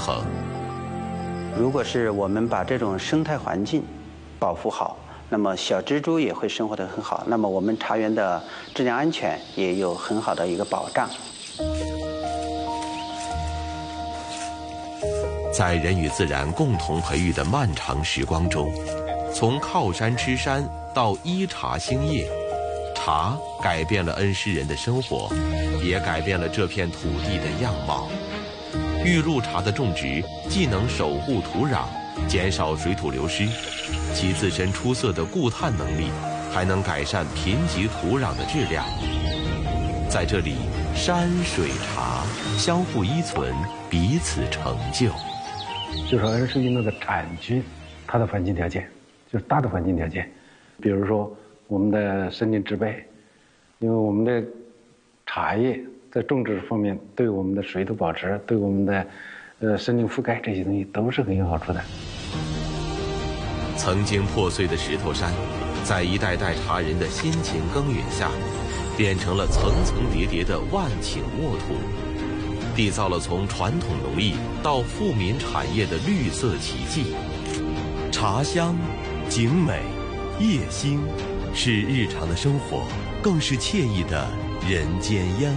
衡。 如果是我们把这种生态环境保护好，那么小蜘蛛也会生活得很好，那么我们茶园的质量安全也有很好的一个保障。 在人与自然共同培育的漫长时光中，从靠山吃山到依茶兴业，茶改变了恩施人的生活，也改变了这片土地的样貌。玉露茶的种植既能守护土壤，减少水土流失，其自身出色的固碳能力还能改善贫瘠土壤的质量。在这里，山水茶相互依存，彼此成就。 就说恩施一诺的产区，它的环境条件就是大的环境条件，比如说我们的森林植被，因为我们的茶叶在种植方面对我们的水土保持，对我们的森林覆盖这些东西都是很有好处的。 曾经破碎的石头山，在一代代茶人的辛勤耕耘下，变成了层层叠叠的万顷沃土，缔造了从传统农艺到富民产业的绿色奇迹。茶香、景美、夜兴，是日常的生活，更是惬意的人间烟